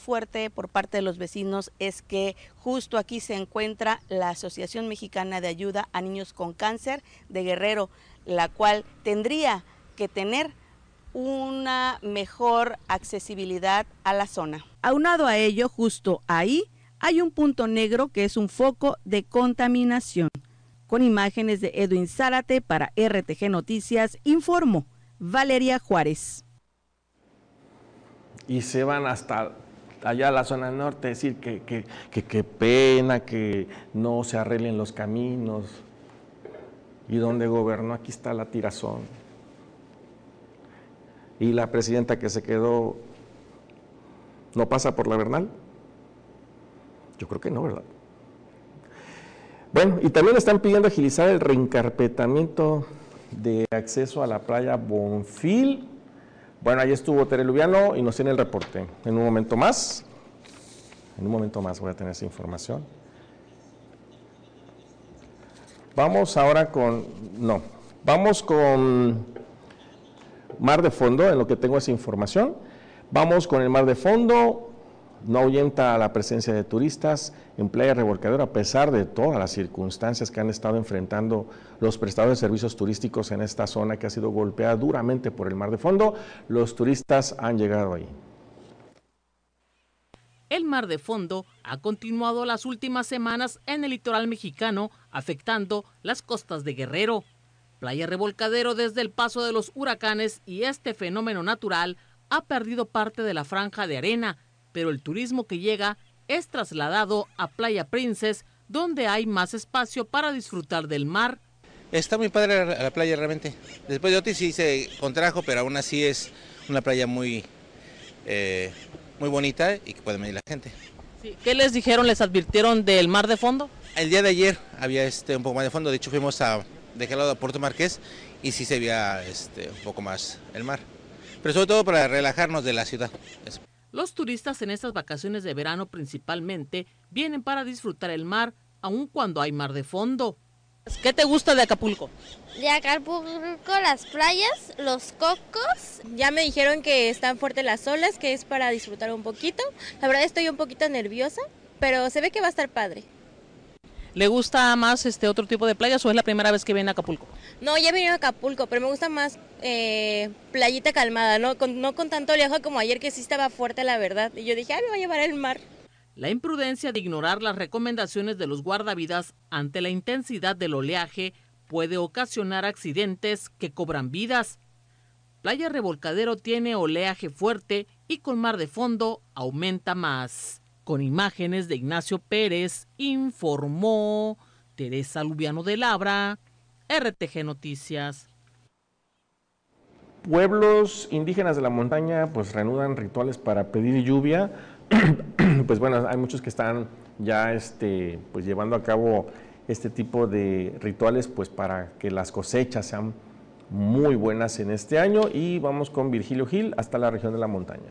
fuerte por parte de los vecinos es que justo aquí se encuentra la Asociación Mexicana de Ayuda a Niños con Cáncer de Guerrero, la cual tendría que tener una mejor accesibilidad a la zona. Aunado a ello, justo ahí hay un punto negro que es un foco de contaminación. Con imágenes de Edwin Zárate para RTG Noticias, informó Valeria Juárez. Y se van hasta allá a la zona norte a decir que qué pena que no se arreglen los caminos. Y donde gobernó, aquí está la tirazón. Y la presidenta que se quedó, ¿no pasa por la Bernal? Yo creo que no, ¿verdad? Bueno, y también están pidiendo agilizar el reencarpetamiento de acceso a la playa Bonfil. Bueno, ahí estuvo Tere Lubiano y nos tiene el reporte. En un momento más voy a tener esa información. Vamos ahora vamos con Mar de Fondo, en lo que tengo esa información. Vamos con el Mar de Fondo. No ahuyenta la presencia de turistas en Playa Revolcadero, a pesar de todas las circunstancias que han estado enfrentando los prestadores de servicios turísticos en esta zona que ha sido golpeada duramente por el Mar de Fondo. Los turistas han llegado ahí. El Mar de Fondo ha continuado las últimas semanas en el litoral mexicano, afectando las costas de Guerrero. Playa Revolcadero, desde el paso de los huracanes y este fenómeno natural, ha perdido parte de la franja de arena, pero el turismo que llega es trasladado a Playa Princess, donde hay más espacio para disfrutar del mar. Está muy padre la playa realmente. Después de Otis sí se contrajo, pero aún así es una playa muy bonita y que puede venir la gente. Sí. ¿Qué les dijeron, les advirtieron del Mar de Fondo? El día de ayer había un poco más de fondo, de hecho fuimos de aquel lado a Puerto Marqués y sí se veía un poco más el mar. Pero sobre todo para relajarnos de la ciudad. Eso. Los turistas en estas vacaciones de verano principalmente vienen para disfrutar el mar, aun cuando hay mar de fondo. ¿Qué te gusta de Acapulco? De Acapulco, las playas, los cocos. Ya me dijeron que están fuertes las olas, que es para disfrutar un poquito. La verdad estoy un poquito nerviosa, pero se ve que va a estar padre. ¿Le gusta más otro tipo de playas o es la primera vez que viene a Acapulco? No, ya he venido a Acapulco, pero me gusta más playita calmada, no con tanto oleaje como ayer, que sí estaba fuerte la verdad. Y yo dije, me va a llevar el mar. La imprudencia de ignorar las recomendaciones de los guardavidas ante la intensidad del oleaje puede ocasionar accidentes que cobran vidas. Playa Revolcadero tiene oleaje fuerte y con mar de fondo aumenta más. Con imágenes de Ignacio Pérez, informó Teresa Lubiano de Labra, RTG Noticias. Pueblos indígenas de la montaña pues reanudan rituales para pedir lluvia. Pues bueno, hay muchos que están ya pues llevando a cabo este tipo de rituales pues para que las cosechas sean muy buenas en este año. Y vamos con Virgilio Gil hasta la región de la montaña.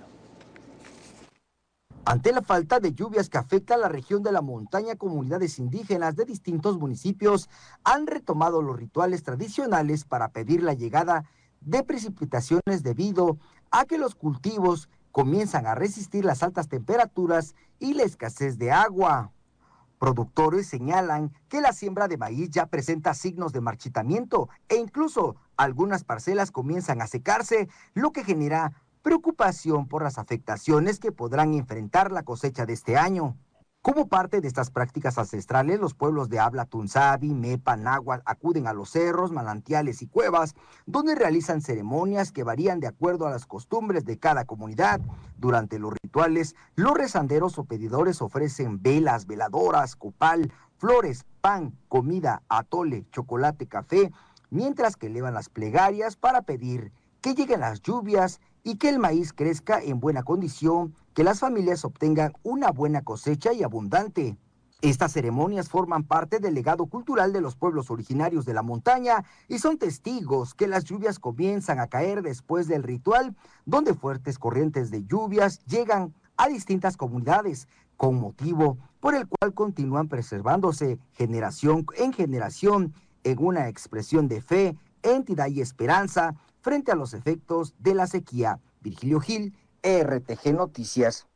Ante la falta de lluvias que afecta a la región de la montaña, comunidades indígenas de distintos municipios han retomado los rituales tradicionales para pedir la llegada de precipitaciones debido a que los cultivos comienzan a resistir las altas temperaturas y la escasez de agua. Productores señalan que la siembra de maíz ya presenta signos de marchitamiento e incluso algunas parcelas comienzan a secarse, lo que genera preocupación por las afectaciones que podrán enfrentar la cosecha de este año. Como parte de estas prácticas ancestrales, los pueblos de habla tunzavi, mepa, náhuatl acuden a los cerros, manantiales y cuevas, donde realizan ceremonias que varían de acuerdo a las costumbres de cada comunidad. Durante los rituales, los rezanderos o pedidores ofrecen velas, veladoras, copal, flores, pan, comida, atole, chocolate, café, mientras que elevan las plegarias para pedir que lleguen las lluvias y que el maíz crezca en buena condición, que las familias obtengan una buena cosecha y abundante. Estas ceremonias forman parte del legado cultural de los pueblos originarios de la montaña y son testigos que las lluvias comienzan a caer después del ritual, donde fuertes corrientes de lluvias llegan a distintas comunidades, con motivo por el cual continúan preservándose generación en generación en una expresión de fe, entidad y esperanza frente a los efectos de la sequía. Virgilio Gil, RTG Noticias.